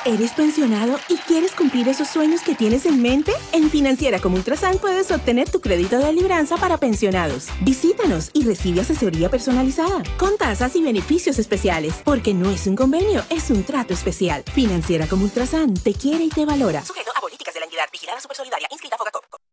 ¿Eres pensionado y quieres cumplir esos sueños que tienes en mente? En Financiera como Ultrasan puedes obtener tu crédito de libranza para pensionados. Visítanos y recibe asesoría personalizada, con tasas y beneficios especiales, porque no es un convenio, es un trato especial. Financiera como Ultrasan te quiere y te valora. Sujeto a políticas de la entidad vigilada Supersolidaria.